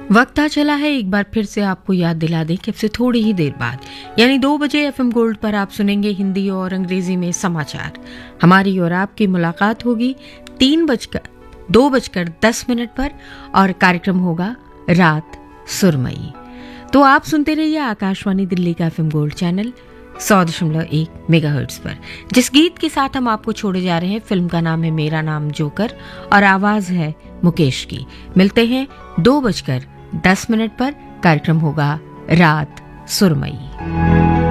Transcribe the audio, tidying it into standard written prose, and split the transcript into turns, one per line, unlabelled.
वक्त आ चला है एक बार फिर से आपको याद दिला दें कि अब से थोड़ी ही देर बाद यानी 2 बजे एफएम गोल्ड पर आप सुनेंगे हिंदी और अंग्रेजी में समाचार। हमारी और आपकी मुलाकात होगी 2:10 पर और कार्यक्रम होगा रात सुरमई। तो आप सुनते रहिए आकाशवाणी दिल्ली का एफएम गोल्ड चैनल 100.1 मेगाहर्ट्ज पर। जिस गीत के साथ हम आपको छोड़े जा रहे हैं, फिल्म का नाम है मेरा नाम जोकर और आवाज है मुकेश की। मिलते हैं 2:10 पर। कार्यक्रम होगा रात सुरमई।